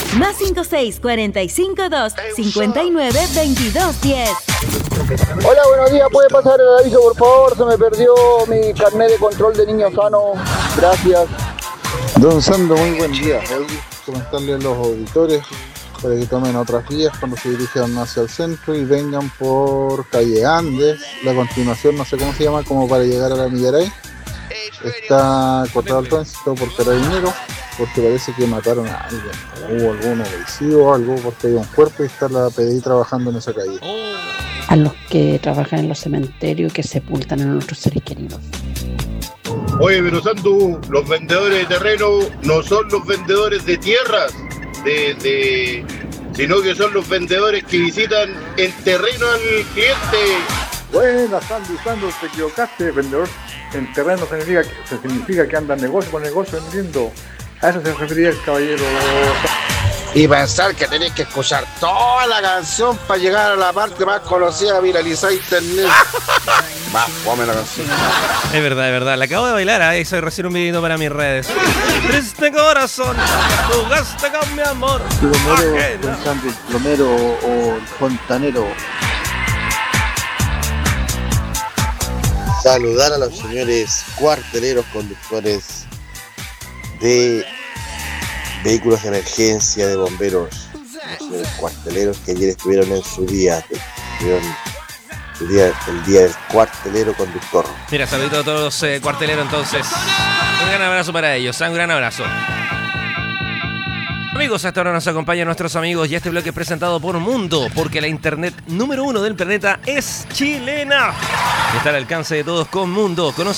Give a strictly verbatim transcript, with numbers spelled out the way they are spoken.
Más cinco seis cuatro cinco dos cinco nueve dos dos uno cero. Hola, buenos días. ¿Puede pasar el aviso, por favor? Se me perdió mi carnet de control de niño sano. Gracias. Don Sandro, muy buen día. Hoy comentarle a los auditores para que tomen otras vías cuando se dirijan hacia el centro y vengan por calle Andes. La continuación, no sé cómo se llama, como para llegar a la Millaray. Está cortado el tránsito por carabineros porque parece que mataron a alguien. Hubo algún homicidio o algo porque hay un cuerpo y está la P D I trabajando en esa calle. A los que trabajan en los cementerios y que sepultan a nuestros seres queridos. Oye, pero Santu, los vendedores de terreno no son los vendedores de tierras, de, de, sino que son los vendedores que visitan el terreno al cliente. Buenas, Sandu, Sandu, te equivocaste, vendedor en terreno significa, significa que anda negocio por negocio vendiendo. A eso se refería el caballero. Y pensar que tenés que escuchar toda la canción para llegar a la parte más conocida, viralizar internet. Va, ponme la canción. Es verdad, es verdad. La acabo de bailar, ¿eh? Hice recién un videito para mis redes. Triste corazón, jugaste con mi amor. Plomero, pensando el plomero o el fontanero. Saludar a los señores cuarteleros conductores de vehículos de emergencia, de bomberos, los señores cuarteleros que ayer estuvieron en su día, estuvieron su día, el día del cuartelero conductor. Mira, saludito a todos los eh, cuarteleros entonces. Un gran abrazo para ellos, un gran abrazo. Amigos, hasta ahora nos acompañan nuestros amigos y este bloque es presentado por Mundo, porque la internet número uno del planeta es chilena. Y está al alcance de todos con Mundo. Conoce